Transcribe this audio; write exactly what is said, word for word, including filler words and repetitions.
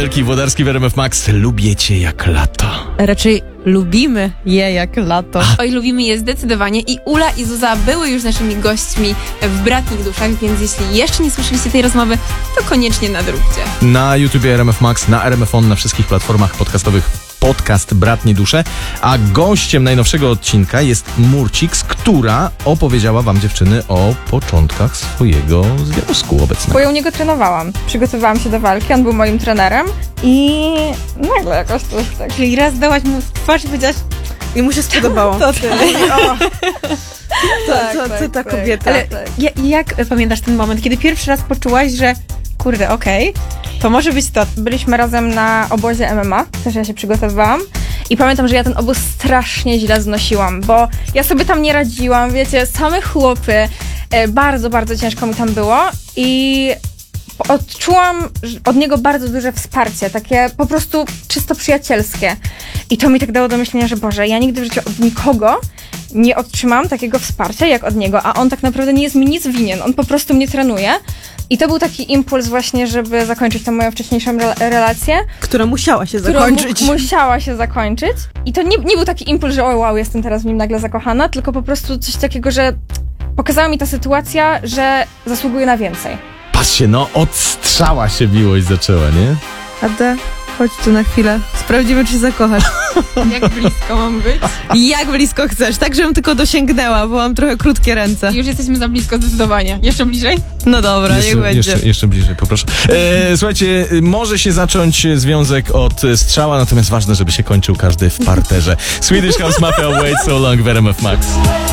Wielki i Włodarski w R M F Max. Lubię cię jak lato. Raczej lubimy je jak lato. Oj, lubimy je zdecydowanie i Ula i Zuza były już naszymi gośćmi w Bratnich Duszach, więc jeśli jeszcze nie słyszeliście tej rozmowy, to koniecznie nadróbcie. Na YouTubie R M F Max, na R M F On, na wszystkich platformach podcastowych podcast Bratnie Dusze, a gościem najnowszego odcinka jest Murciks, która opowiedziała wam, dziewczyny, o początkach swojego związku obecnego. Bo ja u niego trenowałam. Przygotowywałam się do walki, on był moim trenerem i nagle jakoś coś tak. Czyli raz dałaś mu w twarz i powiedziałaś, i mu się spodobało. To ty. O. Tak, co, co ta tak, kobieta? tak, Ale tak. ja, jak pamiętasz ten moment, kiedy pierwszy raz poczułaś, że kurde, okej, okay, to może być to. Byliśmy razem na obozie M M A, też ja się przygotowywałam i pamiętam, że ja ten obóz strasznie źle znosiłam, bo ja sobie tam nie radziłam, wiecie, same chłopy, e, bardzo, bardzo ciężko mi tam było i odczułam od niego bardzo duże wsparcie, takie po prostu czysto przyjacielskie i to mi tak dało do myślenia, że Boże, ja nigdy w życiu od nikogo nie otrzymałam takiego wsparcia jak od niego, a on tak naprawdę nie jest mi nic winien, on po prostu mnie trenuje. I to był taki impuls właśnie, żeby zakończyć tę moją wcześniejszą re- relację. Która musiała się Którą zakończyć. Mu- musiała się zakończyć. I to nie, nie był taki impuls, że o wow, jestem teraz w nim nagle zakochana, tylko po prostu coś takiego, że pokazała mi ta sytuacja, że zasługuje na więcej. Patrzcie, no od strzała się miłość zaczęła, nie? Ada, chodź tu na chwilę. Sprawdzimy, czy się zakochasz. Jak blisko mam być? Jak blisko chcesz, tak żebym tylko dosięgnęła, bo mam trochę krótkie ręce. Już jesteśmy za blisko zdecydowanie. Jeszcze bliżej? No dobra, Jeszcze, niech będzie. jeszcze, jeszcze bliżej, poproszę. E, słuchajcie, może się zacząć związek od strzała, natomiast ważne, żeby się kończył każdy w parterze. Swedish House Mafia, Wait So Long w R M F Max.